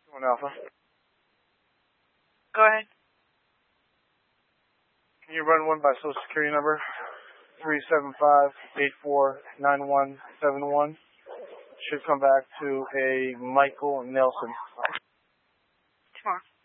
One Alpha. Go ahead. Can you run one by Social Security number? 375-849171. Should come back to a Michael Nelson. Tomorrow.